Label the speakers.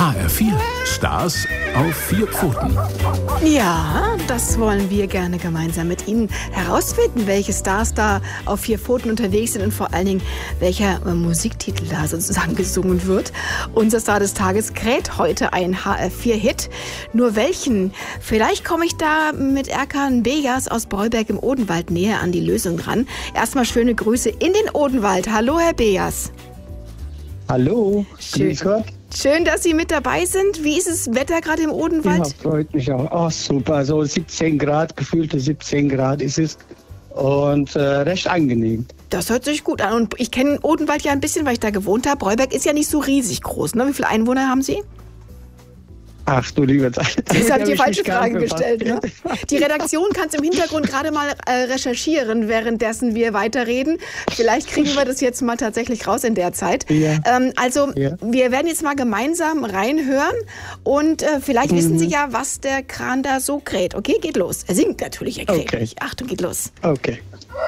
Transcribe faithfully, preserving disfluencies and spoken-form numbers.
Speaker 1: H R vier. Stars auf vier Pfoten.
Speaker 2: Ja, das wollen wir gerne gemeinsam mit Ihnen herausfinden, welche Stars da auf vier Pfoten unterwegs sind und vor allen Dingen, welcher äh, Musiktitel da sozusagen gesungen wird. Unser Star des Tages kräht heute ein H R vier Hit. Nur welchen? Vielleicht komme ich da mit Erkan Begas aus Breuberg im Odenwald näher an die Lösung dran. Erstmal schöne Grüße in den Odenwald. Hallo, Herr Begas.
Speaker 3: Hallo,
Speaker 2: Schön.
Speaker 3: grüß Gott.
Speaker 2: Schön, dass Sie mit dabei sind. Wie ist das Wetter gerade im Odenwald?
Speaker 3: Ja, freut mich auch. Ach, super. So siebzehn Grad, gefühlte siebzehn Grad ist es. Und äh, recht angenehm.
Speaker 2: Das hört sich gut an. Und ich kenne Odenwald ja ein bisschen, weil ich da gewohnt habe. Breuberg ist ja nicht so riesig groß, ne? Wie viele Einwohner haben Sie?
Speaker 3: Ach du liebe Zeit.
Speaker 2: Jetzt habe ich die falsche Frage gestellt. Ne? Die Redaktion kann es im Hintergrund gerade mal äh, recherchieren, währenddessen wir weiterreden. Vielleicht kriegen wir das jetzt mal tatsächlich raus in der Zeit.
Speaker 3: Ja.
Speaker 2: Ähm, also
Speaker 3: Ja.
Speaker 2: wir werden jetzt mal gemeinsam reinhören und äh, vielleicht
Speaker 3: Mhm.
Speaker 2: wissen Sie ja, was der Kran da so kräht. Okay, geht los. Er singt natürlich, er kräht
Speaker 3: Okay.
Speaker 2: nicht. Achtung, geht los.
Speaker 3: Okay.